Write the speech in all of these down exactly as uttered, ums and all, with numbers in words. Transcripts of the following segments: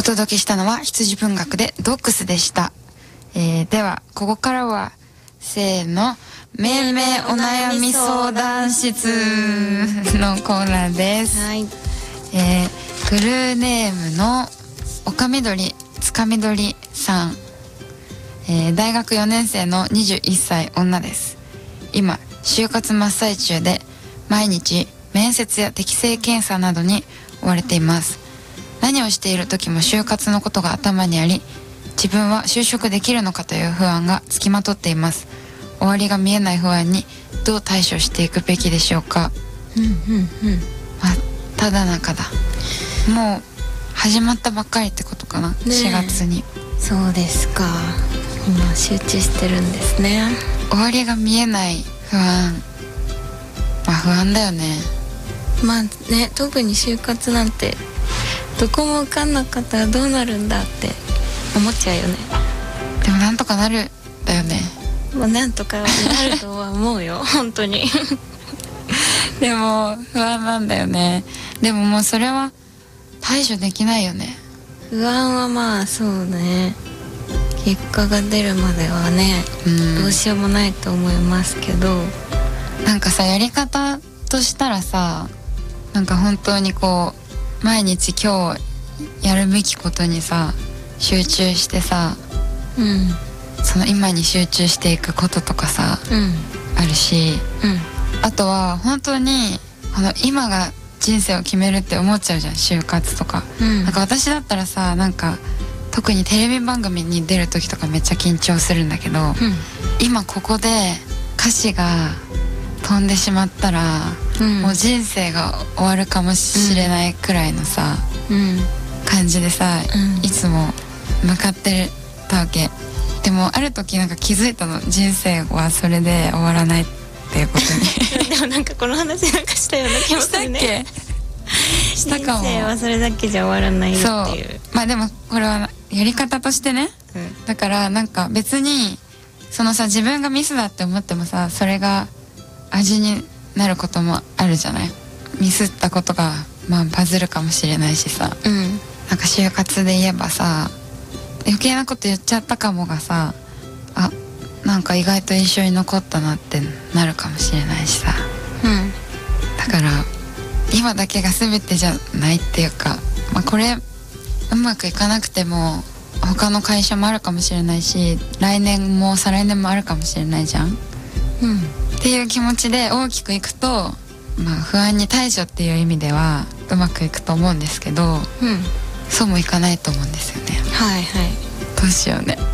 お届けしたのは羊文学でドックスでした。えー、ではここからはせーの、めいめいお悩み相談室のコーナーです。 はい。 えー、クルーネームのおかみどりつかみどりさん、えー、大学よねん生のにじゅういっさい女です。今就活真っ最中で毎日面接や適性検査などに追われています。何をしている時も就活のことが頭にあり、自分は就職できるのかという不安がつきまとっています。終わりが見えない不安にどう対処していくべきでしょうか。 うんうんうん。 まあ、ただ中だ。もう始まったばっかりってことかな、ね、しがつに。 そうですか。今集中してるんですね。 終わりが見えない不安、まあ不安だよね。 まあね、特に就活なんてどこも受かんなかったらどうなるんだって思っちゃうよね。 でもなんとかなるだよね。 まあなんとかなるとは思うよ本当にでも不安なんだよね。でももうそれは対処できないよね。 不安はまあそうね、結果が出るまではね、うん、どうしようもないと思いますけど、 なんかさ、やり方としたらさ、なんか本当にこう毎日今日やるべきことにさ集中してさ、 うん、 その今に集中していくこととかさ、うん、あるし、うん、あとは本当にこの今が人生を決めるって思っちゃうじゃん、就活とか、うん、なんか私だったらさ、なんか特にテレビ番組に出る時とかめっちゃ緊張するんだけど、うん、今ここで歌詞が飛んでしまったら、うん、もう人生が終わるかもしれないくらいのさ、うん、感じでさ、うん、いつも向かってたわけ。でもある時なんか気づいたの、人生はそれで終わらないっていうことにでもなんかこの話なんかしたような気もするね。 したっけ？したかも。 人生はそれだけじゃ終わらないっていう。そう、 まあでもこれはやり方としてね、うん、だからなんか別にそのさ、自分がミスだって思ってもさ、それが味になることもあるじゃない。ミスったことがまあバズるかもしれないしさ、うん、なんか就活で言えばさ、余計なこと言っちゃったかもがさ、あ、なんか意外と印象に残ったなってなるかもしれないしさ、うん、だから今だけが全てじゃないっていうか、まあ、これうまくいかなくても他の会社もあるかもしれないし、来年も再来年もあるかもしれないじゃん、うん、っていう気持ちで大きくいくと、まあ、不安に対処っていう意味ではうまくいくと思うんですけど、うん、そうもいかないと思うんですよね。 はいはい。 どうしようね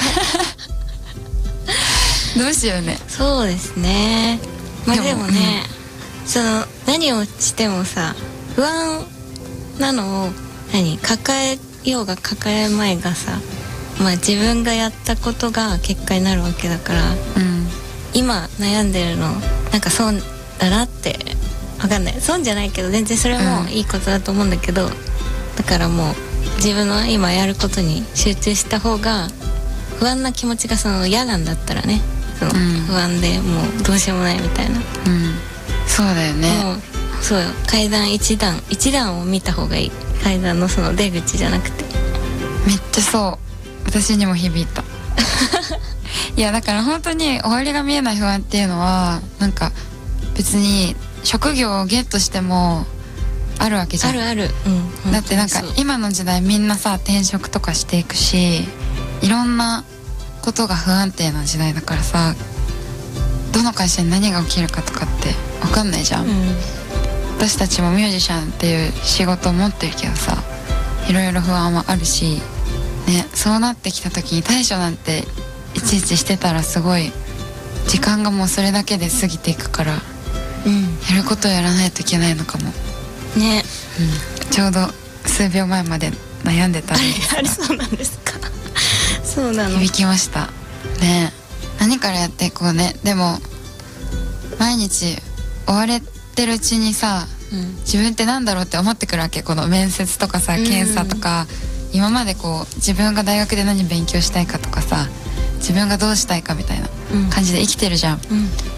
どうしようね。 そうですね。まあでもね、うん、その何をしてもさ、不安なのを何抱えようが抱えまいがさ、まあ自分がやったことが結果になるわけだから、うん、今悩んでるのなんか損だなってわかんない、損じゃないけど全然それもいいことだと思うんだけど、うん、だからもう自分の今やることに集中した方が、不安な気持ちがその嫌なんだったらね、その不安でもうどうしようもないみたいな、うん、 そうだよね。 もうそうよ、階段一段一段を見た方がいい、階段のその出口じゃなくて。 めっちゃそう、私にも響いたいやだから本当に終わりが見えない不安っていうのは、なんか別に職業をゲットしてもあるわけじゃん。 あるある、 うん、だってなんか今の時代みんなさ転職とかしていくし、いろんなことが不安定な時代だからさ、どの会社に何が起きるかとかって分かんないじゃん、うん、私たちもミュージシャンっていう仕事を持ってるけどさ、いろいろ不安はあるしね。そうなってきた時に対処なんていちいちしてたらすごい時間がもうそれだけで過ぎていくから、うん、やることをやらないといけないのかもね、 うん、ちょうど数秒前まで悩んでたんですがあれそうなんですかそうなの、 響きましたね。何からやっていこうね。でも毎日追われてるうちにさ、うん、自分ってなんだろうって思ってくるわけ。この面接とかさ、検査とか、うん、今までこう自分が大学で何勉強したいかとかさ、自分がどうしたいかみたいな感じで生きてるじゃん、うん、